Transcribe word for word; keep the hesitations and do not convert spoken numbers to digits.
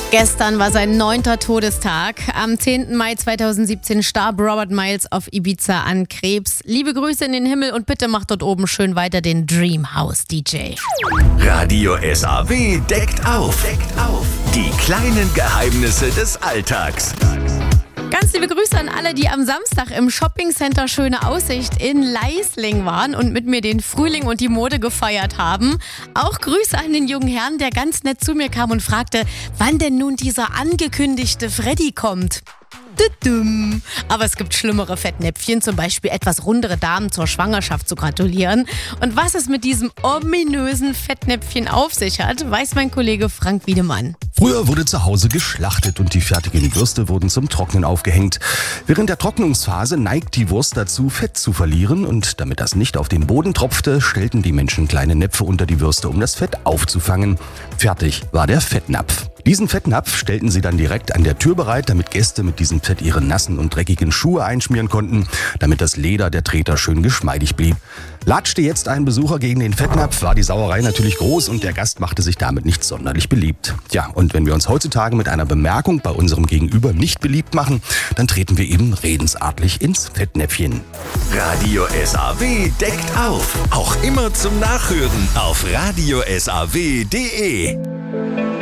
Gestern war sein neunter Todestag. Am zehnten Mai zweitausendsiebzehn starb Robert Miles auf Ibiza an Krebs. Liebe Grüße in den Himmel und bitte macht dort oben schön weiter den Dream House D J. Radio S A W deckt auf. Deckt auf. Die kleinen Geheimnisse des Alltags. Ganz liebe Grüße an alle, die am Samstag im Shoppingcenter Schöne Aussicht in Leisling waren und mit mir den Frühling und die Mode gefeiert haben. Auch Grüße an den jungen Herrn, der ganz nett zu mir kam und fragte, wann denn nun dieser angekündigte Freddy kommt. Aber es gibt schlimmere Fettnäpfchen, zum Beispiel etwas rundere Damen zur Schwangerschaft zu gratulieren. Und was es mit diesem ominösen Fettnäpfchen auf sich hat, weiß mein Kollege Frank Wiedemann. Früher wurde zu Hause geschlachtet und die fertigen Würste wurden zum Trocknen aufgehängt. Während der Trocknungsphase neigt die Wurst dazu, Fett zu verlieren, und damit das nicht auf den Boden tropfte, stellten die Menschen kleine Näpfe unter die Würste, um das Fett aufzufangen. Fertig war der Fettnapf. Diesen Fettnapf stellten sie dann direkt an der Tür bereit, damit Gäste mit diesem Fett ihre nassen und dreckigen Schuhe einschmieren konnten, damit das Leder der Treter schön geschmeidig blieb. Latschte jetzt ein Besucher gegen den Fettnapf, war die Sauerei natürlich groß und der Gast machte sich damit nicht sonderlich beliebt. Tja, und wenn wir uns heutzutage mit einer Bemerkung bei unserem Gegenüber nicht beliebt machen, dann treten wir eben redensartlich ins Fettnäpfchen. Radio S A W deckt auf. Auch immer zum Nachhören auf radio s a w punkt d e.